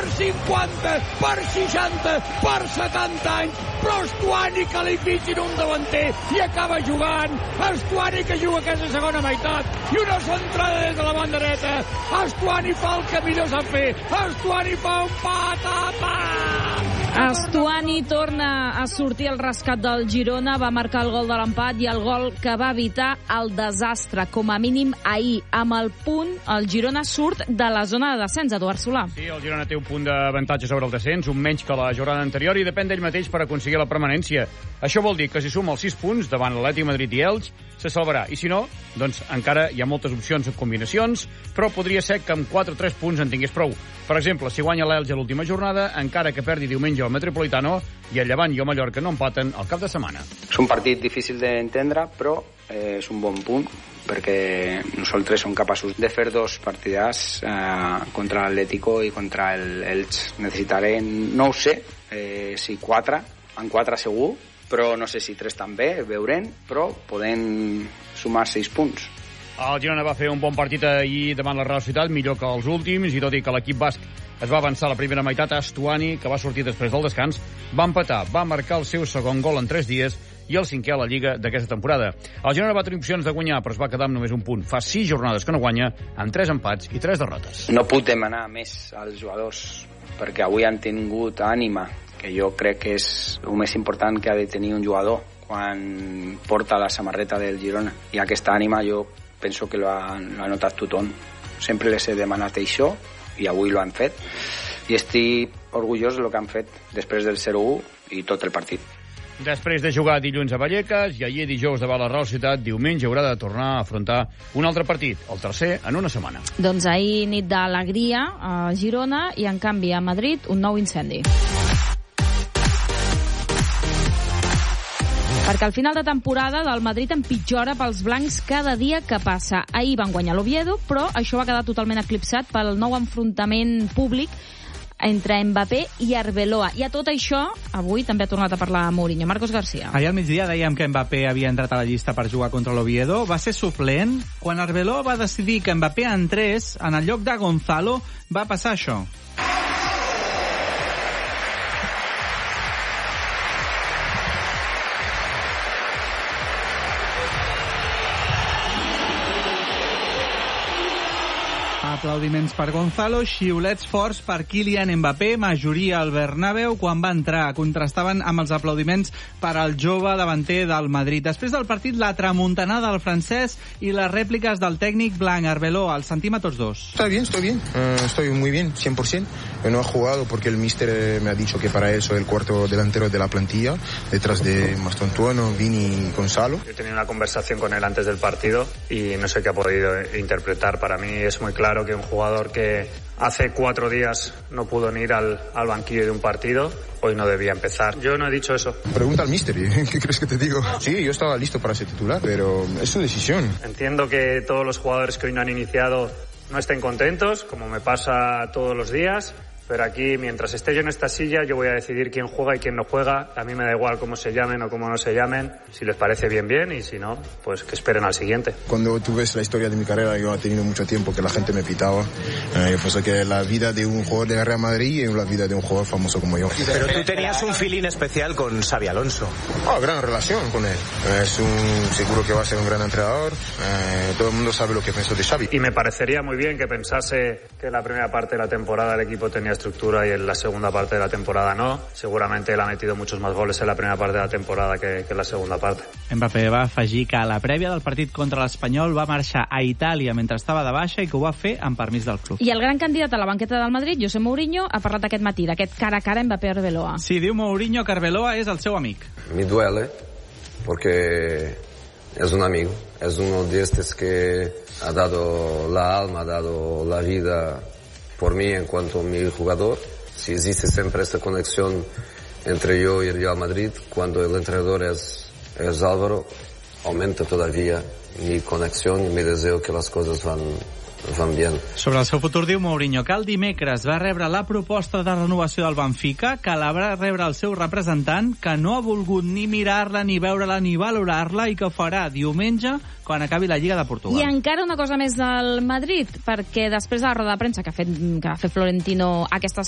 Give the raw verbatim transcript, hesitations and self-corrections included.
cinquanta, per seixanta, per setanta anys, però Estuani que li fitxin un davanter i acaba jugant. Estuani que juga aquesta segona meitat i una centrada des de la banda dreta. Estuani fa el que millor sap fer. Estuani fa un patapam. Estuani torna a sortir al rescat del Girona, va marcar el gol de l'empat i el gol que va evitar el desastre, com a mínim ahir. Amb el punt, el Girona surt de la zona de descens, Eduard Solà. Sí, el Girona té un punt d'avantatge sobre el descens, un menys que la jornada anterior, i depèn d'ell mateix per aconseguir la permanència. Això vol dir que si suma els sis punts davant l'Atlètic Madrid i Elx, se salvarà. I si no, doncs encara hi ha moltes opcions en combinacions, però podria ser que amb quatre o tres punts en tingués prou. Per exemple, si guanya l'Elx a l'última jornada, encara que perdi diumenge al Metropolitano, i el Llevant i el Mallorca no empaten al cap de setmana. És un partit difícil d'entendre, però eh, és un bon punt, perquè nosaltres som capaços de fer dos partidars eh, contra l'Atlético i contra el Elx. Necessitaré, no ho sé, eh, si quatre, en quatre segur, però no sé si tres també, veurem, però podem sumar sis punts. El Girona va fer un bon partit ahir davant la Real Societat, millor que els últims, i tot i que l'equip basc es va avançar a la primera meitat, Estuani, que va sortir després del descans, va empatar, va marcar el seu segon gol en tres dies i el cinquè a la Lliga d'aquesta temporada. El Girona va tenir opcions de guanyar, però es va quedar amb només un punt. Fa sis jornades que no guanya, amb tres empats i tres derrotes. No puc demanar més als jugadors, perquè avui han tingut ànima, que jo crec que és el més important que ha de tenir un jugador quan porta la samarreta del Girona. I aquesta ànima jo penso que l'ha notat tothom. Sempre les he demanat això i avui l'han fet. I estic orgullós del que han fet després del zero u i tot el partit. Després de jugar dilluns a Vallecas i ahir dijous davant la Real Societat, diumenge haurà de tornar a afrontar un altre partit, el tercer en una setmana. Doncs ahir nit d'alegria a Girona i en canvi a Madrid un nou incendi. Perquè al final de temporada del Madrid empitjora pels blancs cada dia que passa. Ahir van guanyar l'Oviedo, però això va quedar totalment eclipsat pel nou enfrontament públic entre Mbappé i Arbeloa. I a tot això, avui també ha tornat a parlar Mourinho. Marcos García. Ahir al migdia dèiem que Mbappé havia entrat a la llista per jugar contra l'Oviedo. Va ser suplent. Quan Arbeloa va decidir que Mbappé entrés, en el lloc de Gonzalo, va passar això. Aplaudiments per Gonzalo, xiulets forts per Kylian Mbappé, majoria al Bernabéu quan va entrar. Contrastaven amb els aplaudiments per al jove davanter del Madrid. Després del partit, la tramuntanada del francès i les rèpliques del tècnic blanc Arbeloa. Els sentim a tots dos. Está bien, estoy bien. Uh, estoy muy bien, cien por ciento. No he jugado porque el míster me ha dicho que para él soy el cuarto delantero de la plantilla, detrás de Mastantuono, Vini y Gonzalo. He tenido una conversación con él antes del partido y no sé qué ha podido interpretar. Para mí es muy claro que un jugador que hace cuatro días no pudo ni ir al, al banquillo de un partido, hoy no debía empezar. Yo no he dicho eso. Pregunta al míster, ¿qué crees que te digo? Sí, yo estaba listo para ser titular, pero es su decisión. Entiendo que todos los jugadores que hoy no han iniciado no estén contentos, como me pasa todos los días, pero aquí, mientras esté yo en esta silla, yo voy a decidir quién juega y quién no juega. A mí me da igual cómo se llamen o cómo no se llamen. Si les parece bien, bien, y si no, pues que esperen al siguiente. Cuando tú ves la historia de mi carrera, yo he tenido mucho tiempo que la gente me pitaba. Eh, yo pensé que la vida de un jugador de Real Madrid es la vida de un jugador famoso como yo. Pero tú tenías un feeling especial con Xabi Alonso. Oh, gran relación con él. Es un, seguro que va a ser un gran entrenador. Eh, todo el mundo sabe lo que pensó de Xavi. Y me parecería muy bien que pensase que en la primera parte de la temporada el equipo tenía estructura y en la segunda parte de la temporada no. Seguramente él ha metido muchos más goles en la primera parte de la temporada que, que en la segunda parte. Mbappé va afegir que a la prèvia del partit contra l'Espanyol va marxar a Itàlia mentre estava de baixa i que ho va fer amb permís del club. I el gran candidat a la banqueta del Madrid, José Mourinho, ha parlat aquest matí d'aquest cara a cara Mbappé-Arbeloa. Sí, diu Mourinho que Arbeloa és el seu amic. Me duele porque es un amigo, es uno de estos que ha dado la alma, ha dado la vida por mí en cuanto a mi jugador. Si existe siempre esta conexión entre yo y el Real Madrid, cuando el entrenador es, es Álvaro, aumenta todavía mi conexión y mi deseo que las cosas van, van bien. Sobre el seu futur diu Mourinho que el dimecres va rebre la proposta de renovació del Benfica, que la va rebre el seu representant, que no ha volgut ni mirar-la, ni veure-la, ni valorar-la i que farà diumenge quan acabi la Lliga de Portugal. I encara una cosa més del Madrid, perquè després de la roda de premsa que ha fet, que ha fet Florentino aquesta